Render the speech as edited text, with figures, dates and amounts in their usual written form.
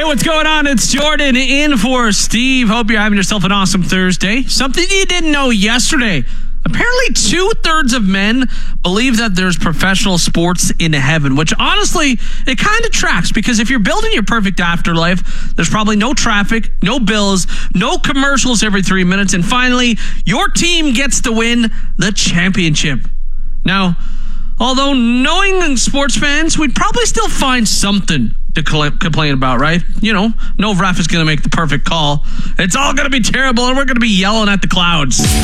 what's going on? It's Jordan in for Steve. Hope you're having yourself an awesome Thursday. Something you didn't know yesterday. Apparently 2/3 of men believe that there's professional sports in heaven, which honestly, it kind of tracks, because if you're building your perfect afterlife, there's probably no traffic, no bills, no commercials every 3 minutes, and finally, your team gets to win the championship. Now, although knowing sports fans, we'd probably still find something to complain about, right? You know, no ref is going to make the perfect call. It's all going to be terrible, and we're going to be yelling at the clouds.